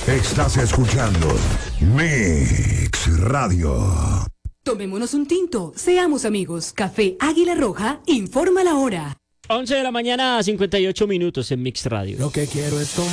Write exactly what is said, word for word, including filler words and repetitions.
Estás escuchando Mix Radio. Tomémonos un tinto, seamos amigos. Café Águila Roja informa la hora. once de la mañana, cincuenta y ocho minutos en Mix Radio. Lo que quiero es tomar.